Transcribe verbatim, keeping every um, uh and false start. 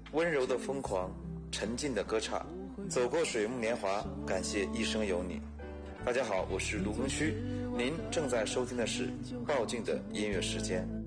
温柔的疯狂，沉静的歌唱，走过水木年华，感谢一生有你。大家好，我是卢庚戌，您正在收听的是暴静的音乐时间。